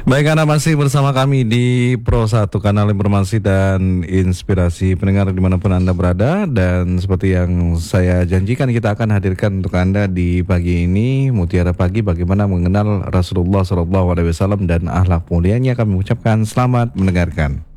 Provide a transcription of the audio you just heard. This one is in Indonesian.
Baik, Anda masih bersama kami di Pro 1, kanal informasi dan inspirasi pendengar dimanapun Anda berada. Dan seperti yang saya janjikan, kita akan hadirkan untuk Anda di pagi ini Mutiara Pagi, bagaimana mengenal Rasulullah SAW dan akhlak mulianya. Kami ucapkan selamat mendengarkan.